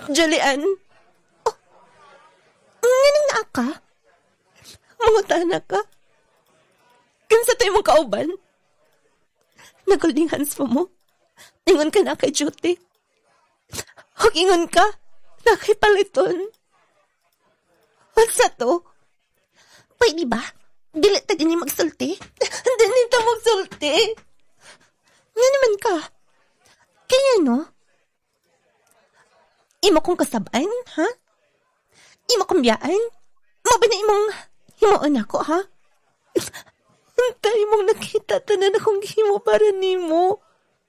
Julian? Oh, nanang naa ka? Mangutana ka? Kinsa tayo mong kauban? Nag-holding hands mo? Ingon ka na kay Judy? Huwag ingon ka na kay Paliton? What's that to? Pwede ba? Dili ta din magsulti? Dili ta magsulti? Nga naman ka? Kaya no? Imo kong kasaban, ha? Imo kong biyaan? Maba na imong himuon ako, ha? Hintay mong nakita tanan akong himo para nimo.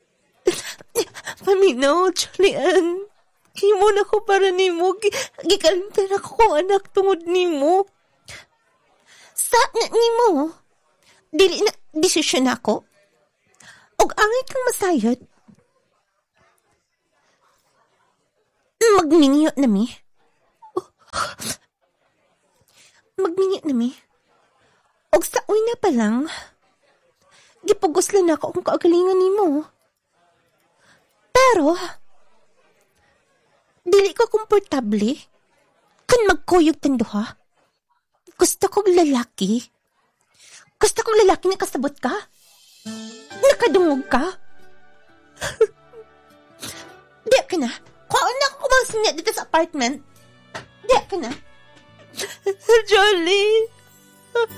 Paminaw, Julian. Himo na ko para nimo. Gikantan ako kong anak tungod nimo. Sa na nimo, dili na desisyon ako. Og angay kang masayod. Magminyo na mi. Magminyo na mi. Og sa una pa lang, gipugos lang ako kung kaagalingan nimo. Pero, dili ko komportable kung magkuyog tanduha. Gusto kong lalaki. Gusto kong lalaki na kasabot ka. Nakadungog ka. Di ka na. Kuhaan na ako kumasin niya dito sa apartment. Di ka na. Jolie!